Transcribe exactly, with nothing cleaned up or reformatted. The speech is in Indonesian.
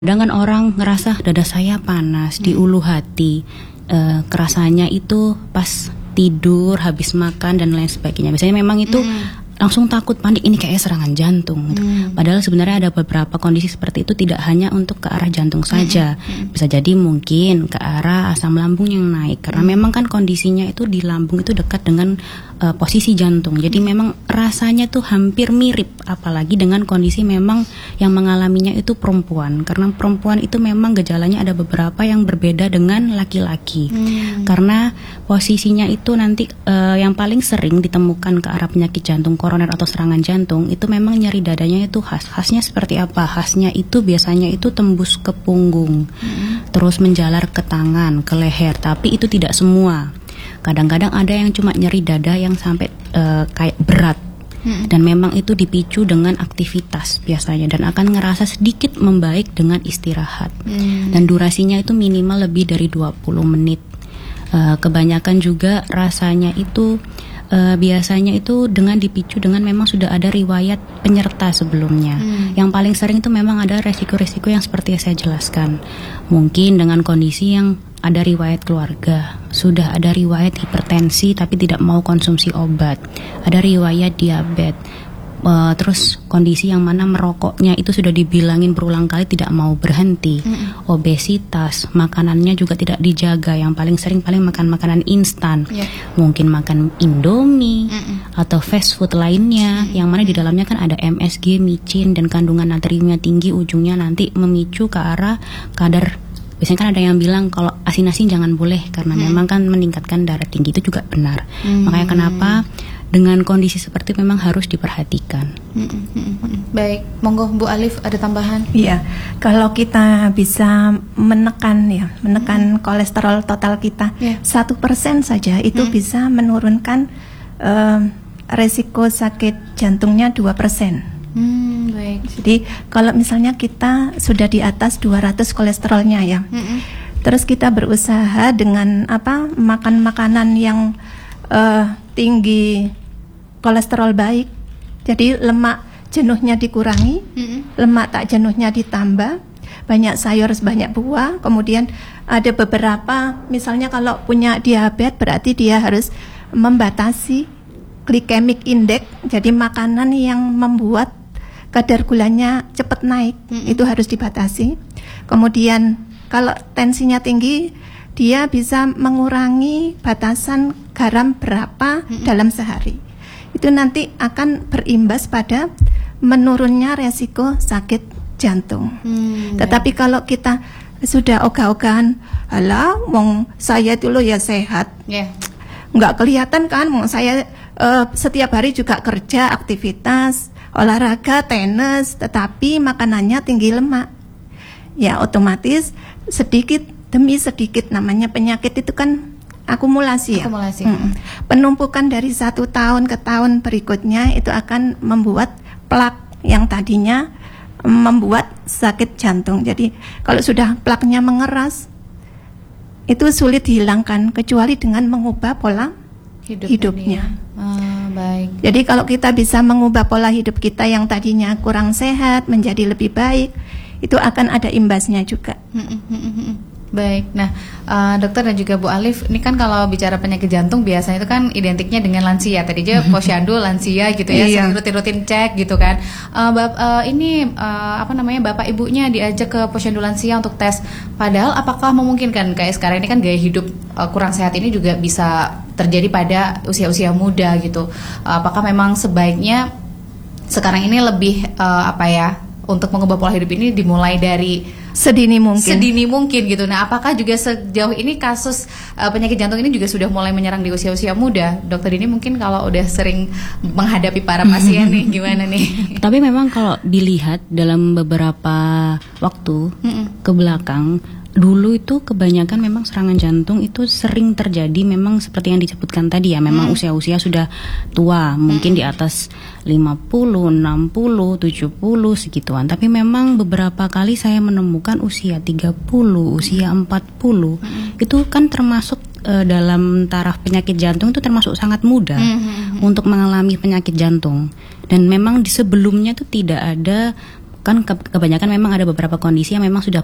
Sedangkan orang ngerasa dada saya panas, hmm. di ulu hati, e, kerasanya itu pas tidur, habis makan dan lain sebagainya. Biasanya memang itu hmm. langsung takut, panik, ini kayak serangan jantung. Gitu. Hmm. Padahal sebenarnya ada beberapa kondisi seperti itu tidak hanya untuk ke arah jantung saja, hmm. bisa jadi mungkin ke arah asam lambung yang naik. Karena hmm. memang kan kondisinya itu di lambung itu dekat dengan uh, posisi jantung. Jadi hmm. memang rasanya tuh hampir mirip, apalagi dengan kondisi memang yang mengalaminya itu perempuan. Karena perempuan itu memang gejalanya ada beberapa yang berbeda dengan laki-laki. Hmm. Karena posisinya itu nanti uh, yang paling sering ditemukan ke arah penyakit jantung koroner atau serangan jantung itu memang nyeri dadanya itu khas. Khasnya seperti apa? Khasnya itu biasanya itu tembus ke punggung, hmm. terus menjalar ke tangan, ke leher. Tapi itu tidak semua. Kadang-kadang ada yang cuma nyeri dada yang sampai uh, kayak berat. Hmm. Dan memang itu dipicu dengan aktivitas biasanya dan akan ngerasa sedikit membaik dengan istirahat. Hmm. Dan durasinya itu minimal lebih dari dua puluh menit. Uh, kebanyakan juga rasanya itu Uh, biasanya itu dengan dipicu dengan memang sudah ada riwayat penyerta sebelumnya. Hmm. Yang paling sering itu memang ada resiko-resiko yang seperti yang saya jelaskan. Mungkin dengan kondisi yang ada riwayat keluarga, sudah ada riwayat hipertensi tapi tidak mau konsumsi obat, ada riwayat diabetes. Uh, terus kondisi yang mana merokoknya itu sudah dibilangin berulang kali tidak mau berhenti, mm-hmm. obesitas, makanannya juga tidak dijaga, yang paling sering paling makan makanan instan, yeah. mungkin makan Indomie mm-hmm. atau fast food lainnya, mm-hmm. yang mana di dalamnya kan ada M S G, micin dan kandungan natriumnya tinggi, ujungnya nanti memicu ke arah kadar. Biasanya kan ada yang bilang kalau asin-asin jangan boleh karena hmm. memang kan meningkatkan darah tinggi, itu juga benar. Hmm. Makanya kenapa dengan kondisi seperti memang harus diperhatikan. Hmm, hmm, hmm. Baik, monggo Bu Alif ada tambahan? Iya, kalau kita bisa menekan ya, menekan hmm. kolesterol total kita satu yeah. persen saja itu hmm. bisa menurunkan uh, resiko sakit jantungnya dua persen. Hmm, baik. Jadi kalau misalnya kita sudah di atas dua ratus kolesterolnya ya, mm-hmm. terus kita berusaha dengan apa makan makanan yang uh, tinggi kolesterol baik, jadi lemak jenuhnya dikurangi, mm-hmm. lemak tak jenuhnya ditambah, banyak sayur, banyak buah, kemudian ada beberapa misalnya kalau punya diabetes berarti dia harus membatasi glycemic index, jadi makanan yang membuat kadar gulanya cepat naik, mm-hmm. itu harus dibatasi. Kemudian kalau tensinya tinggi, dia bisa mengurangi batasan garam berapa mm-hmm. dalam sehari. Itu nanti akan berimbas pada menurunnya resiko sakit jantung. Mm-hmm. Tetapi kalau kita sudah ogah-ogahan, alah, wong saya itu loh ya sehat, yeah. nggak kelihatan kan, wong saya uh, setiap hari juga kerja, aktivitas, olahraga, tenis, tetapi makanannya tinggi lemak. Ya otomatis sedikit demi sedikit, namanya penyakit itu kan akumulasi ya. Akumulasi. Hmm. Penumpukan dari satu tahun ke tahun berikutnya itu akan membuat plak yang tadinya membuat sakit jantung. Jadi kalau sudah plaknya mengeras, itu sulit dihilangkan kecuali dengan mengubah pola Hidup hidupnya. Oh, baik. Jadi kalau kita bisa mengubah pola hidup kita yang tadinya kurang sehat menjadi lebih baik, itu akan ada imbasnya juga. Baik, nah uh, dokter dan juga Bu Alif, ini kan kalau bicara penyakit jantung biasanya itu kan identiknya dengan lansia. Tadi aja posyandu lansia gitu ya, iya. rutin-rutin cek gitu kan. Uh, bap, uh, ini uh, apa namanya bapak ibunya diajak ke posyandu lansia untuk tes. Padahal apakah memungkinkan kayak sekarang ini kan gaya hidup uh, kurang sehat ini juga bisa terjadi pada usia-usia muda gitu. Uh, apakah memang sebaiknya sekarang ini lebih uh, apa ya untuk mengubah pola hidup ini dimulai dari sedini mungkin. Sedini mungkin gitu. Nah, apakah juga sejauh ini kasus uh, penyakit jantung ini juga sudah mulai menyerang di usia-usia muda? Dokter ini mungkin kalau udah sering menghadapi para pasien nih, gimana nih? Tapi memang kalau dilihat dalam beberapa waktu mm-mm. ke belakang, dulu itu kebanyakan memang serangan jantung itu sering terjadi memang seperti yang disebutkan tadi ya, memang hmm. usia-usia sudah tua, mungkin hmm. di atas lima puluh, enam puluh, tujuh puluh segituan. Tapi memang beberapa kali saya menemukan usia tiga puluh, usia empat puluh hmm. itu kan termasuk uh, dalam taraf penyakit jantung itu termasuk sangat muda hmm. untuk mengalami penyakit jantung. Dan memang di sebelumnya itu tidak ada kan ke- kebanyakan memang ada beberapa kondisi yang memang sudah